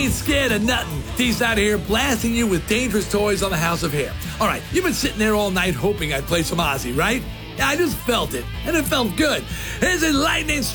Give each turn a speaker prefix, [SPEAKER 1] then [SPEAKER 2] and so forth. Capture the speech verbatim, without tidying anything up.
[SPEAKER 1] ain't scared of nothing. D's out here blasting you with dangerous toys on the House of Hair. All right, you've been sitting there all night hoping I'd play some Ozzy, right? Yeah, I just felt it, and it felt good. Here's his lightning strike.